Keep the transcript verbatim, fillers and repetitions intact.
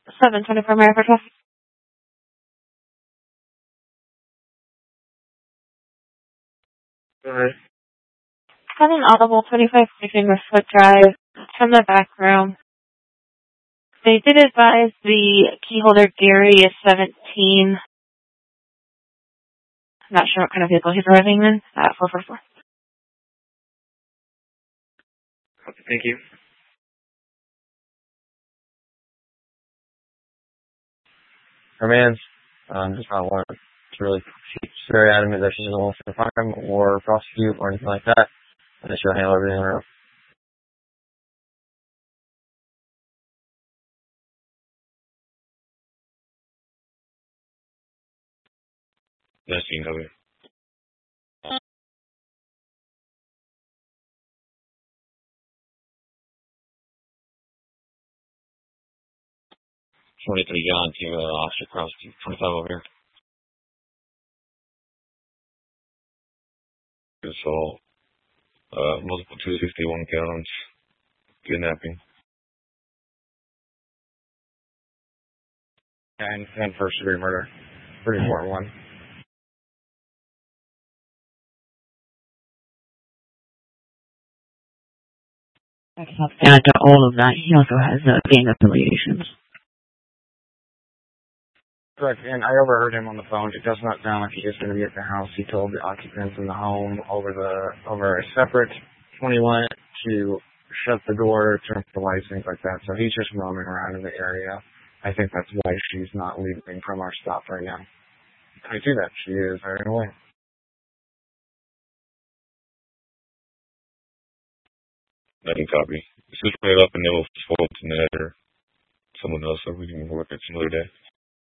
seven twenty-four America traffic. Alright. Had an audible twenty-five Fingerfoot drive from the back room. They did advise the key holder Gary is seventeen. Not sure what kind of vehicle he's driving in at four four four. Okay, thank you. Remains. Um, just not want to really she's very adamant that she doesn't want to find him or prosecute or anything like that. And that she'll handle everything on her own. Yes, you can cover. twenty-three John to uh, Officer Cross twenty-five over here. So, uh, multiple two sixty-one counts, kidnapping. And, and first degree murder. Pretty important one. And to all of that, he also has uh, gang affiliations. Correct, and I overheard him on the phone. It does not sound like he is going to be at the house. He told the occupants in the home over the over a separate twenty-one to shut the door, turn off the lights, things like that. So he's just roaming around in the area. I think that's why she's not leaving from our stop right now. I see that. She is hurrying away. I can copy. It's just made up and it will forward to Ned or someone else so we can work it some other day.